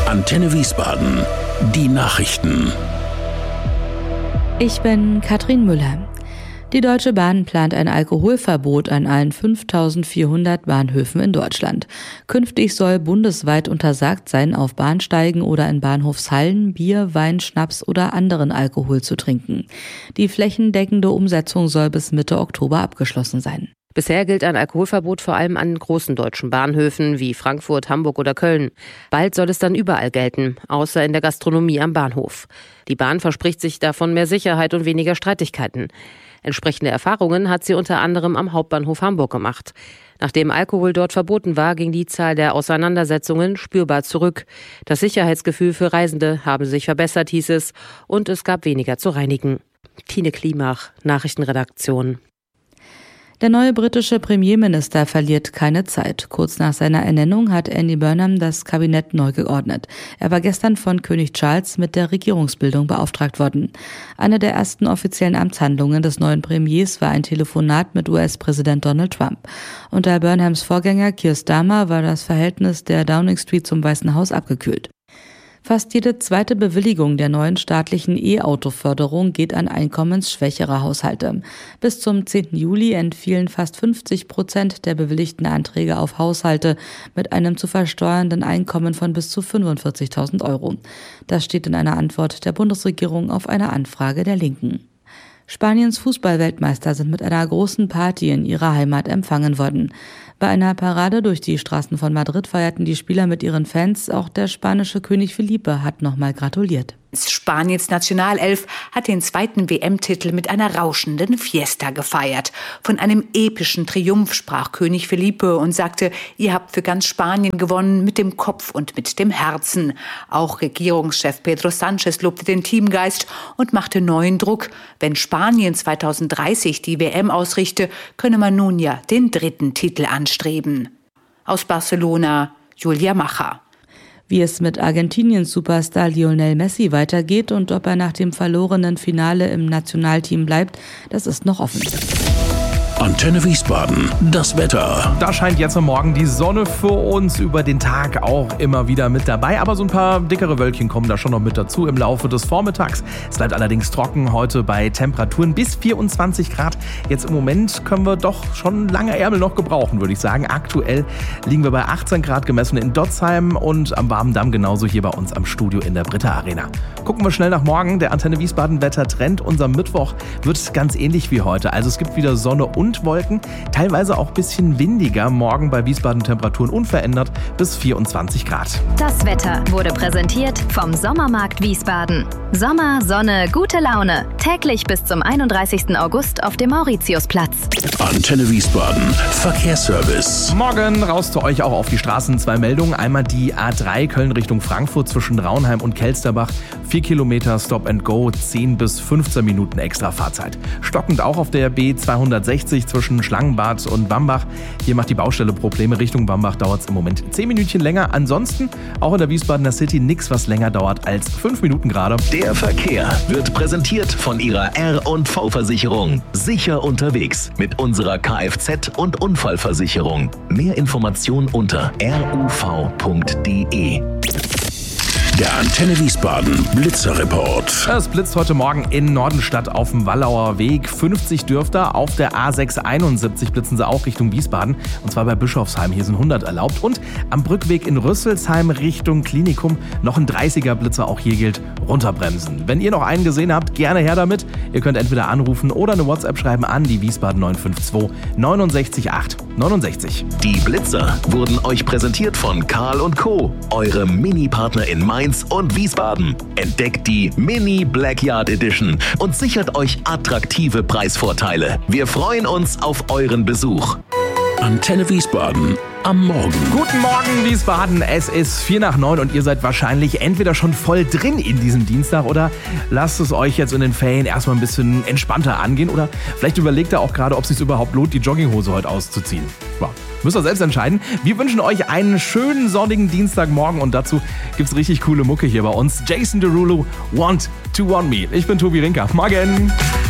Antenne Wiesbaden. Die Nachrichten. Ich bin Katrin Müller. Die Deutsche Bahn plant ein Alkoholverbot an allen 5.400 Bahnhöfen in Deutschland. Künftig soll bundesweit untersagt sein, auf Bahnsteigen oder in Bahnhofshallen Bier, Wein, Schnaps oder anderen Alkohol zu trinken. Die flächendeckende Umsetzung soll bis Mitte Oktober abgeschlossen sein. Bisher gilt ein Alkoholverbot vor allem an großen deutschen Bahnhöfen wie Frankfurt, Hamburg oder Köln. Bald soll es dann überall gelten, außer in der Gastronomie am Bahnhof. Die Bahn verspricht sich davon mehr Sicherheit und weniger Streitigkeiten. Entsprechende Erfahrungen hat sie unter anderem am Hauptbahnhof Hamburg gemacht. Nachdem Alkohol dort verboten war, ging die Zahl der Auseinandersetzungen spürbar zurück. Das Sicherheitsgefühl für Reisende habe sich verbessert, hieß es, und es gab weniger zu reinigen. Tine Klimach, Nachrichtenredaktion. Der neue britische Premierminister verliert keine Zeit. Kurz nach seiner Ernennung hat Andy Burnham das Kabinett neu geordnet. Er war gestern von König Charles mit der Regierungsbildung beauftragt worden. Eine der ersten offiziellen Amtshandlungen des neuen Premiers war ein Telefonat mit US-Präsident Donald Trump. Unter Burnhams Vorgänger Keir Starmer war das Verhältnis der Downing Street zum Weißen Haus abgekühlt. Fast jede zweite Bewilligung der neuen staatlichen E-Auto-Förderung geht an einkommensschwächere Haushalte. Bis zum 10. Juli entfielen fast 50% der bewilligten Anträge auf Haushalte mit einem zu versteuernden Einkommen von bis zu 45.000 Euro. Das steht in einer Antwort der Bundesregierung auf eine Anfrage der Linken. Spaniens Fußballweltmeister sind mit einer großen Party in ihrer Heimat empfangen worden. Bei einer Parade durch die Straßen von Madrid feierten die Spieler mit ihren Fans. Auch der spanische König Felipe hat nochmal gratuliert. Spaniens Nationalelf hat den zweiten WM-Titel mit einer rauschenden Fiesta gefeiert. Von einem epischen Triumph sprach König Felipe und sagte, ihr habt für ganz Spanien gewonnen, mit dem Kopf und mit dem Herzen. Auch Regierungschef Pedro Sánchez lobte den Teamgeist und machte neuen Druck. Wenn Spanien 2030 die WM ausrichte, könne man nun ja den dritten Titel anstreben. Aus Barcelona, Julia Macher. Wie es mit Argentiniens Superstar Lionel Messi weitergeht und ob er nach dem verlorenen Finale im Nationalteam bleibt, das ist noch offen. Antenne Wiesbaden, das Wetter. Da scheint jetzt am Morgen die Sonne für uns, über den Tag auch immer wieder mit dabei. Aber so ein paar dickere Wölkchen kommen da schon noch mit dazu im Laufe des Vormittags. Es bleibt allerdings trocken heute bei Temperaturen bis 24 Grad. Jetzt im Moment können wir doch schon lange Ärmel noch gebrauchen, würde ich sagen. Aktuell liegen wir bei 18 Grad gemessen in Dotzheim und am Barbendamm genauso hier bei uns am Studio in der Britta Arena. Gucken wir schnell nach morgen. Der Antenne Wiesbaden Wettertrend. Unser Mittwoch wird ganz ähnlich wie heute. Also es gibt wieder Sonne und Wolken, teilweise auch ein bisschen windiger. Morgen bei Wiesbaden Temperaturen unverändert bis 24 Grad. Das Wetter wurde präsentiert vom Sommermarkt Wiesbaden. Sommer, Sonne, gute Laune. Täglich bis zum 31. August auf dem Mauritiusplatz. Antenne Wiesbaden, Verkehrsservice. Morgen raus zu euch auch auf die Straßen. 2 Meldungen. Einmal die A3 Köln Richtung Frankfurt zwischen Raunheim und Kelsterbach. 4 Kilometer Stop and Go, 10 bis 15 Minuten extra Fahrzeit. Stockend auch auf der B260 zwischen Schlangenbad und Wambach. Hier macht die Baustelle Probleme. Richtung Wambach dauert es im Moment 10 Minütchen länger. Ansonsten auch in der Wiesbadener City nichts, was länger dauert als 5 Minuten gerade. Der Verkehr wird präsentiert von Ihrer R&V-Versicherung. Sicher unterwegs mit unserer Kfz- und Unfallversicherung. Mehr Informationen unter ruv.de. Der Antenne Wiesbaden Blitzerreport. Es blitzt heute Morgen in Nordenstadt auf dem Wallauer Weg. 50 Dürfter. Auf der A671 blitzen sie auch Richtung Wiesbaden. Und zwar bei Bischofsheim. Hier sind 100 erlaubt. Und am Brückweg in Rüsselsheim Richtung Klinikum noch ein 30er Blitzer. Auch hier gilt runterbremsen. Wenn ihr noch einen gesehen habt, gerne her damit. Ihr könnt entweder anrufen oder eine WhatsApp schreiben an die Wiesbaden 952 69 8 69. Die Blitzer wurden euch präsentiert von Karl & Co. Eure Mini-Partner in Mainz und Wiesbaden. Entdeckt die Mini Blackyard Edition und sichert euch attraktive Preisvorteile. Wir freuen uns auf euren Besuch. Antenne Wiesbaden am Morgen. Guten Morgen Wiesbaden, es ist 8:45 und ihr seid wahrscheinlich entweder schon voll drin in diesem Dienstag oder lasst es euch jetzt in den Ferien erstmal ein bisschen entspannter angehen oder vielleicht überlegt ihr auch gerade, ob es sich überhaupt lohnt, die Jogginghose heute auszuziehen. Ja, müsst ihr selbst entscheiden. Wir wünschen euch einen schönen sonnigen Dienstagmorgen und dazu gibt's richtig coole Mucke hier bei uns. Jason Derulo, Want to Want Me. Ich bin Tobi Rinker. Morgen!